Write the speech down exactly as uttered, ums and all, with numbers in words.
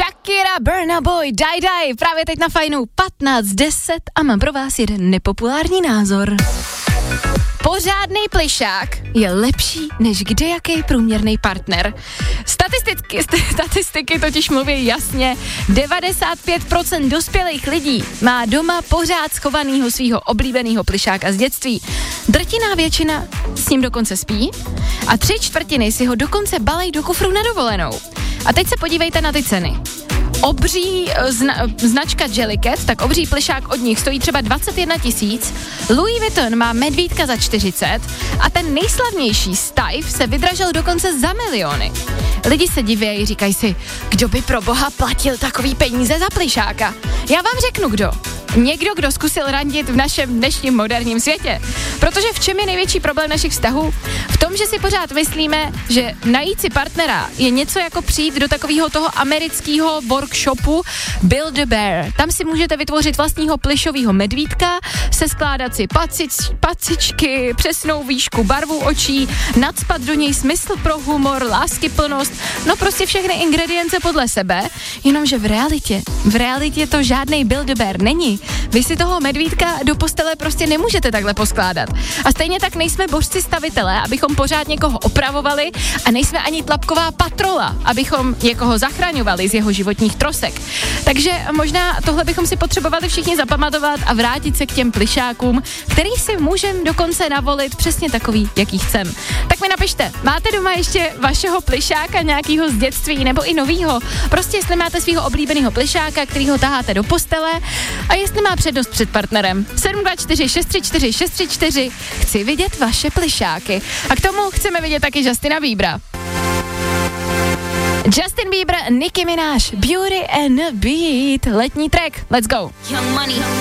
Shakira, Burna Boy, Die Die, právě teď na Fajnu patnáct deset a mám pro vás jeden nepopulární názor. Pořádnej plišák je lepší než kdejaký průměrný partner. Statistiky, statistiky totiž mluví jasně, devadesát pět procent dospělých lidí má doma pořád schovanýho svýho oblíbeného plišáka z dětství. Drtiná většina s ním dokonce spí a tři čtvrtiny si ho dokonce balej do kufru na dovolenou. A teď se podívejte na ty ceny. Obří zna, značka Jellycat, tak obří plišák od nich stojí třeba dvacet jedna tisíc, Louis Vuitton má medvídka za čtyřicet a ten nejslavnější Steiff se vydražil dokonce za miliony. Lidi se divějí, říkají si, kdo by pro boha platil takový peníze za plišáka? Já vám řeknu kdo. Někdo, kdo zkusil randit v našem dnešním moderním světě. Protože v čem je největší problém našich vztahů? V tom, že si pořád myslíme, že najít si partnera je něco jako přijít do takového toho amerického workshopu Build a Bear. Tam si můžete vytvořit vlastního plišového medvídka, seskládat si pacič, pacičky, přesnou výšku barvu očí, nacpat do něj smysl pro humor, láskyplnost, no prostě všechny ingredience podle sebe, jenomže v realitě, v realitě to žádnej Build a Bear není. Vy si toho medvídka do postele prostě nemůžete takhle poskládat. A stejně tak nejsme božci stavitelé, abychom pořád někoho opravovali a nejsme ani tlapková patrola, abychom někoho zachraňovali z jeho životních trosek. Takže možná tohle bychom si potřebovali všichni zapamatovat a vrátit se k těm plišákům, který si můžeme dokonce navolit přesně takový, jaký chcem. Tak mi napište, máte doma ještě vašeho plišáka nějakýho z dětství nebo i novýho? Prostě jestli máte svého oblíbeného plišáka, který ho taháte do postele a jestli má přednost před partnerem. sedm dva čtyři šest tři čtyři šest tři čtyři. Chci vidět vaše plišáky. A k tomu chceme vidět taky Justina Biebera. Justin Bieber, Nicki Minaj, Beauty and a Beat. Letní track. Let's go. Young Money.